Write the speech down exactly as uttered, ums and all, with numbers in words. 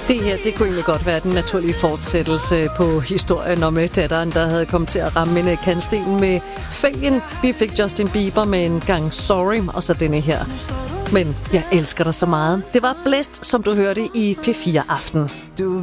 Det her, det kunne egentlig godt være den naturlige fortsættelse på historien om datteren, der havde kommet til at ramme en kantsten med fælgen. Vi fik Justin Bieber med en gang Sorry, og så denne her. Men jeg elsker dig så meget. Det var Blæst, som du hørte i P fire Aften. Du